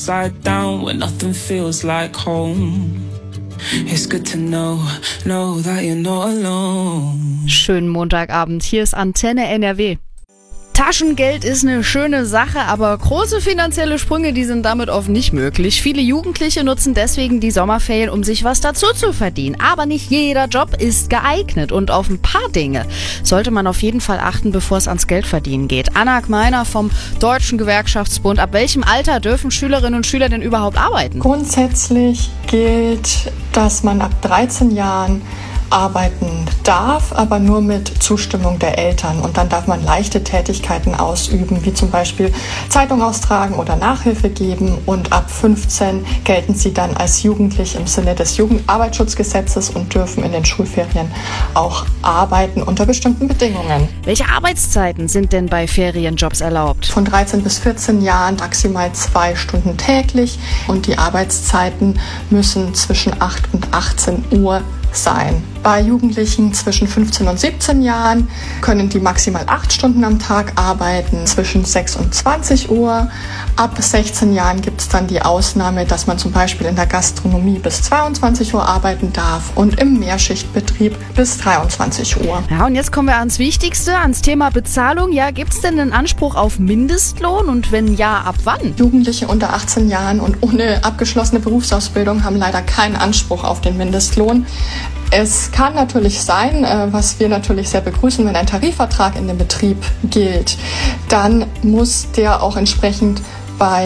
Side down when nothing feels like home. It's good to know that you're not alone. Schönen Montagabend, hier ist Antenne NRW. Taschengeld ist eine schöne Sache, aber große finanzielle Sprünge, die sind damit oft nicht möglich. Viele Jugendliche nutzen deswegen die Sommerferien, um sich was dazu zu verdienen. Aber nicht jeder Job ist geeignet und auf ein paar Dinge sollte man auf jeden Fall achten, bevor es ans Geldverdienen geht. Anna Gmeiner vom Deutschen Gewerkschaftsbund. Ab welchem Alter dürfen Schülerinnen und Schüler denn überhaupt arbeiten? Grundsätzlich gilt, dass man ab 13 Jahren arbeiten darf, aber nur mit Zustimmung der Eltern. Und dann darf man leichte Tätigkeiten ausüben, wie zum Beispiel Zeitung austragen oder Nachhilfe geben. Und ab 15 gelten sie dann als jugendlich im Sinne des Jugendarbeitsschutzgesetzes und dürfen in den Schulferien auch arbeiten unter bestimmten Bedingungen. Welche Arbeitszeiten sind denn bei Ferienjobs erlaubt? Von 13 bis 14 Jahren maximal 2 Stunden täglich und die Arbeitszeiten müssen zwischen 8 und 18 Uhr sein. Bei Jugendlichen zwischen 15 und 17 Jahren können die maximal 8 Stunden am Tag arbeiten, zwischen 6 und 20 Uhr. Ab 16 Jahren gibt es dann die Ausnahme, dass man zum Beispiel in der Gastronomie bis 22 Uhr arbeiten darf und im Mehrschichtbetrieb bis 23 Uhr. Ja, und jetzt kommen wir ans Wichtigste, ans Thema Bezahlung. Ja, gibt es denn einen Anspruch auf Mindestlohn und wenn ja, ab wann? Jugendliche unter 18 Jahren und ohne abgeschlossene Berufsausbildung haben leider keinen Anspruch auf den Mindestlohn. Es kann natürlich sein, was wir natürlich sehr begrüßen, wenn ein Tarifvertrag in dem Betrieb gilt, dann muss der auch entsprechend bei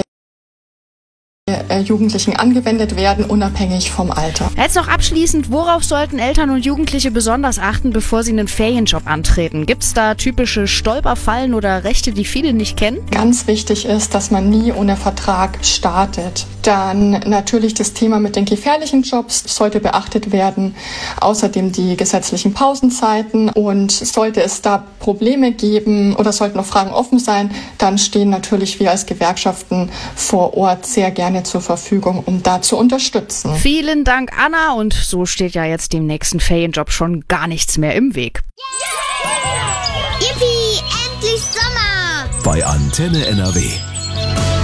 Jugendlichen angewendet werden, unabhängig vom Alter. Jetzt noch abschließend, worauf sollten Eltern und Jugendliche besonders achten, bevor sie einen Ferienjob antreten? Gibt es da typische Stolperfallen oder Rechte, die viele nicht kennen? Ganz wichtig ist, dass man nie ohne Vertrag startet. Dann natürlich das Thema mit den gefährlichen Jobs sollte beachtet werden. Außerdem die gesetzlichen Pausenzeiten. Und sollte es da Probleme geben oder sollten noch Fragen offen sein, dann stehen natürlich wir als Gewerkschaften vor Ort sehr gerne zur Verfügung, um da zu unterstützen. Vielen Dank, Anna. Und so steht ja jetzt dem nächsten Ferienjob schon gar nichts mehr im Weg. Yippie, endlich Sommer! Bei Antenne NRW.